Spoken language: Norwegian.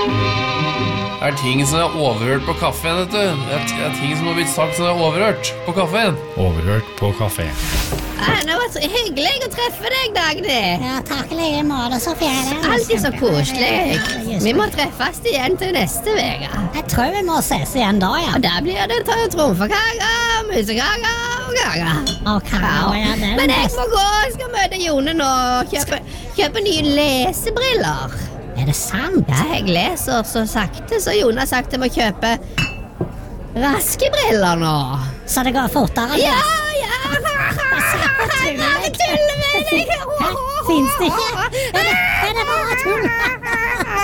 Det er ting som er overhørt på kaffen, vet du. Det er ting som har blitt sagt som er overhørt på kaffen. Overhørt på kafé. Det var så hyggelig å treffe deg, Dagny. Ja, takk i like måte, Sofie. Alltid så koselig. Vi må treffes igjen til neste vega. Jeg tror vi må ses igjen da, ja. Og der blir det tromfekaker, musekaker og kaker. Ja, Men jeg må gå, jeg skal møte Jone nå og kjøpe nye lesebriller. Er det sant? Ja, jeg leser så sakte, så Jone har sagt jeg må kjøpe raske briller nå. Så det går fortere? Ja! Jeg tuller med deg. Finnes det ikke? Er det bare tull?